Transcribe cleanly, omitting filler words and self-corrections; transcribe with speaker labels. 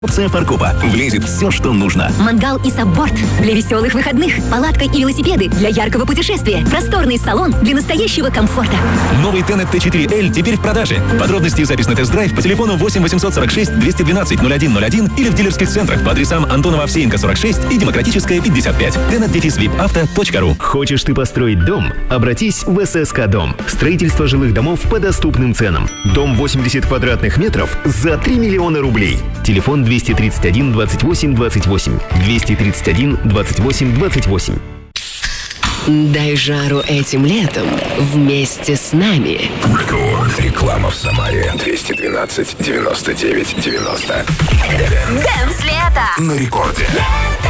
Speaker 1: Опция Фаркопа. Влезет все, что нужно.
Speaker 2: Мангал и сабборд для веселых выходных. Палатка и велосипеды для яркого путешествия. Просторный салон для настоящего комфорта.
Speaker 1: Новый Tenet T4L теперь в продаже. Подробности и запись на тест-драйв по телефону 8 846 212 0101 или в дилерских центрах по адресам Антонова Овсеенко, 46 и Демократическая, 55. tenet-vipauto.ru.
Speaker 3: Хочешь ты построить дом? Обратись в ССК Дом. Строительство жилых домов по доступным ценам. Дом 80 квадратных метров за 3 миллиона рублей. Телефон 231 28 28. 231 28 28.
Speaker 4: Дай жару этим летом вместе с нами.
Speaker 5: Реклама в Самаре 212 99 90.
Speaker 2: Дэнс лето!
Speaker 5: На рекорде.